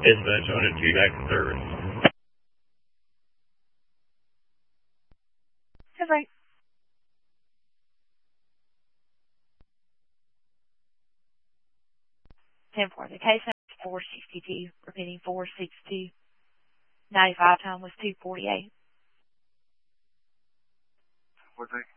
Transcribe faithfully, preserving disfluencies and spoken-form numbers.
Dispatch on it, two active service. That's right. ten four. The case number is four sixty-two. Repeating four sixty-two. ninety-five time was two forty-eight. What they